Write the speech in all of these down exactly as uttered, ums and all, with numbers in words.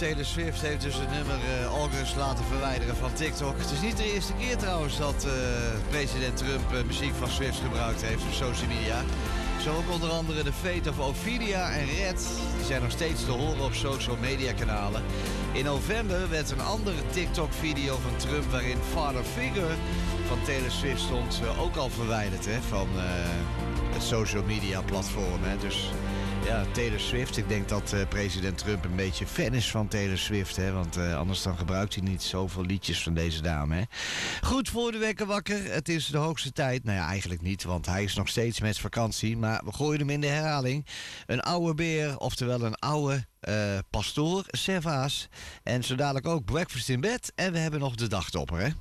Taylor Swift heeft dus het nummer uh, August laten verwijderen van TikTok. Het is niet de eerste keer trouwens dat uh, president Trump uh, muziek van Swift gebruikt heeft op social media. Zo ook onder andere de Fate of Ophelia en Red. Die zijn nog steeds te horen op social media kanalen. In november werd een andere TikTok-video van Trump waarin Father Figure van Taylor Swift stond uh, ook al verwijderd hè, van uh, het social media platform. Hè. Dus ja, Taylor Swift. Ik denk dat uh, president Trump een beetje fan is van Taylor Swift. Hè, want uh, anders dan gebruikt hij niet zoveel liedjes van deze dame. Hè. Goed, voor de wekker wakker. Het is de hoogste tijd. Nou ja, eigenlijk niet, want hij is nog steeds met vakantie. Maar we gooien hem in de herhaling. Een oude beer, oftewel een oude uh, pastoor, Servaas. En zo dadelijk ook breakfast in bed. En we hebben nog de dagtopper, hè.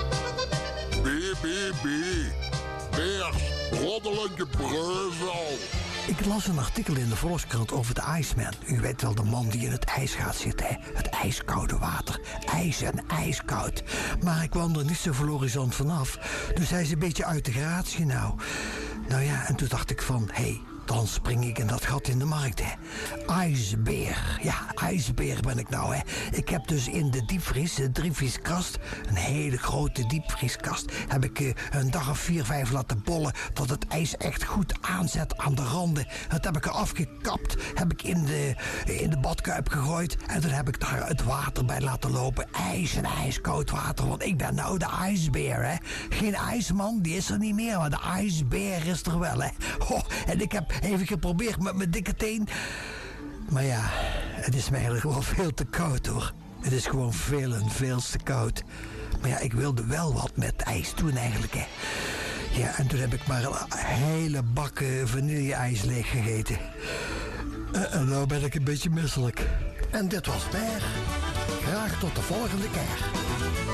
B, B, B. Beers, roddelende breuzel. Ik las een artikel in de Volkskrant over de Iceman. U weet wel, de man die in het ijs gaat zitten, hè? Het ijskoude water. Ijs en ijskoud. Maar ik kwam er niet zo horizont vanaf. Dus hij is een beetje uit de gratie nou. Nou ja, en toen dacht ik van, hé, hey, dan spring ik in dat gat in de markt, hè. IJsbeer. Ja, ijsbeer ben ik nou, hè. Ik heb dus in de diepvries, de diepvrieskast, een hele grote diepvrieskast, heb ik uh, een dag of vier, vijf laten bollen, dat het ijs echt goed aanzet aan de randen. Dat heb ik er afgekapt, heb ik in de, in de badkuip gegooid en toen heb ik daar het water bij laten lopen. IJs en ijskoud water, want ik ben nou de ijsbeer, hè. Geen ijsman, die is er niet meer, maar de ijsbeer is er wel, hè. Oh, en ik heb even geprobeerd met mijn dikke teen. Maar ja, het is me eigenlijk wel veel te koud, hoor. Het is gewoon veel en veel te koud. Maar ja, ik wilde wel wat met ijs doen eigenlijk, hè. Ja, en toen heb ik maar een hele bak vanille-ijs leeg gegeten. Uh, en nou ben ik een beetje misselijk. En dit was Berg. Graag tot de volgende keer.